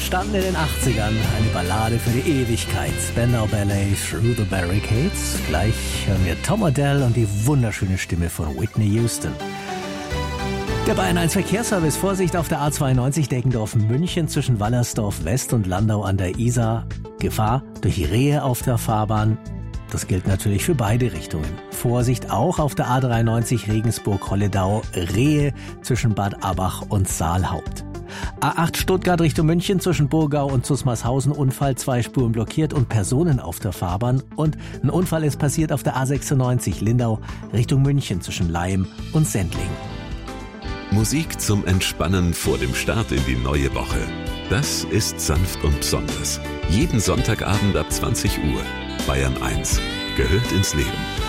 entstanden in den 80ern. Eine Ballade für die Ewigkeit. Spandau Ballet, Through the Barricades. Gleich hören wir Tom Odell und die wunderschöne Stimme von Whitney Houston. Der Bayern 1 Verkehrsservice. Vorsicht auf der A92 Deggendorf-München zwischen Wallersdorf West und Landau an der Isar. Gefahr durch Rehe auf der Fahrbahn. Das gilt natürlich für beide Richtungen. Vorsicht auch auf der A93 Regensburg-Holledau, Rehe zwischen Bad Abach und Saalhaupt. A8 Stuttgart Richtung München zwischen Burgau und Zusmarshausen, Unfall, 2 Spuren blockiert und Personen auf der Fahrbahn. Und ein Unfall ist passiert auf der A96 Lindau Richtung München zwischen Laim und Sendling. Musik zum Entspannen vor dem Start in die neue Woche. Das ist sanft und besonders. Jeden Sonntagabend ab 20 Uhr. Bayern 1 gehört ins Leben.